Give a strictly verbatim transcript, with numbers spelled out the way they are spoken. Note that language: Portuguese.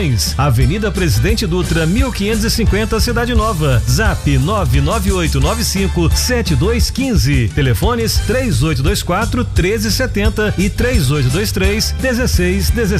Produções, Avenida Presidente Dutra, mil quinhentos e cinquenta, Cidade Nova. Zap nove nove oito nove cinco sete dois um cinco. Telefones três oito dois quatro um três sete zero e três oito dois três um seis um seis.